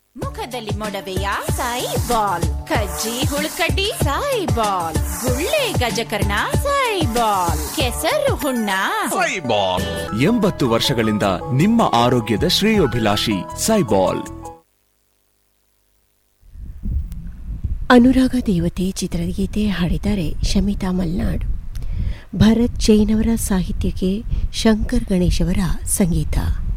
ಮುಖದಲ್ಲಿ ಮೊಡವೆಯ ಸಾಯಿಬಾಲ್, ಕಜ್ಜಿ ಹುಳುಕಡ್ಡಿ ಸಾಯಿಬಾಲ್, ಗುಳ್ಳೆ ಗಜಕರ್ಣ ಸಾಯಿಬಾಲ್, ಕೆಸರು ಹುಣ್ಣ ಸಾಯಿಬಾಲ್. 80 ವರ್ಷಗಳಿಂದ ನಿಮ್ಮ ಆರೋಗ್ಯದ ಶ್ರೇಯೋಭಿಲಾಷಿ ಸಾಯಿಬಾಲ್. ಅನುರಾಗ ದೇವತೆ ಚಿತ್ರಗೀತೆ ಹಾಡಿದ್ದಾರೆ ಶಮಿತಾ ಮಲ್ನಾಡ್. ಭರತ್ ಜೈನ್ ಅವರ ಸಾಹಿತ್ಯಕ್ಕೆ ಶಂಕರ್ ಗಣೇಶ್ ಅವರ ಸಂಗೀತ.